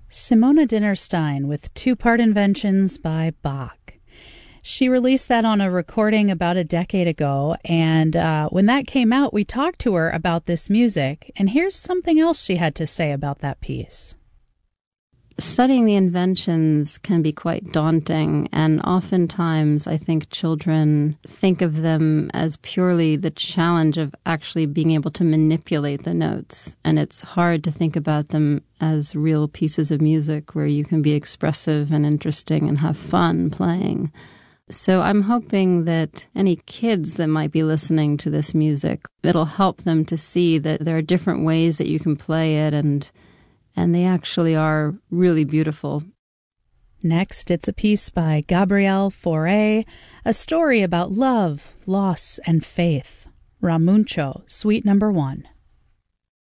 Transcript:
Simona Dinnerstein with Two-Part Inventions by Bach. She released that on a recording about a decade ago, and when that came out, we talked to her about this music, and here's something else she had to say about that piece. Studying the inventions can be quite daunting, and oftentimes I think children think of them as purely the challenge of actually being able to manipulate the notes. And it's hard to think about them as real pieces of music where you can be expressive and interesting and have fun playing. So I'm hoping that any kids that might be listening to this music, it'll help them to see that there are different ways that you can play it, and they actually are really beautiful. Next, it's a piece by Gabrielle Fauré, a story about love, loss, and faith. Ramuncho, Suite No. 1.